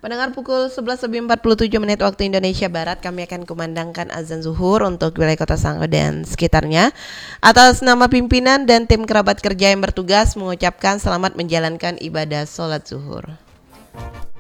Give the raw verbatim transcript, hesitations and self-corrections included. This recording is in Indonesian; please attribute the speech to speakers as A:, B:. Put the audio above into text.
A: Pendengar, pukul sebelas lebih empat puluh tujuh menit waktu Indonesia Barat, kami akan kumandangkan azan zuhur untuk wilayah Kota Sanggau dan sekitarnya. Atas nama pimpinan dan tim kerabat kerja yang bertugas mengucapkan selamat menjalankan ibadah sholat zuhur.